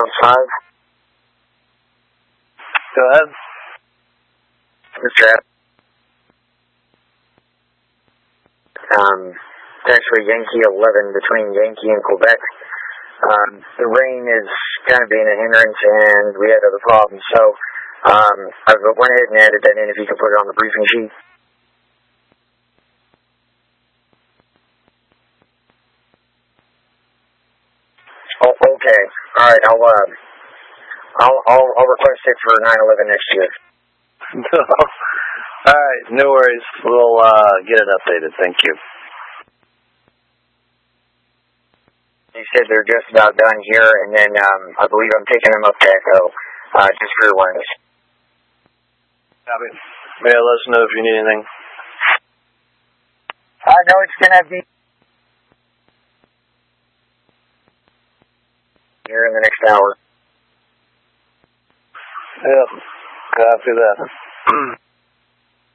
5. Go ahead. Mr. App. It's actually Yankee 11 between Yankee and Quebec. The rain is kind of being a hindrance, and we had other problems. So I went ahead and added that in if you could put it on the briefing sheet. Oh, okay. All right. I'll request it for 9/11 next year. All right. No worries. We'll get it updated. Thank you. They said they're just about done here, and then I believe I'm taking them up to Echo, just for awareness. Copy. Yeah, let us know if you need anything. I know it's gonna be here in the next hour. Yep. Copy that.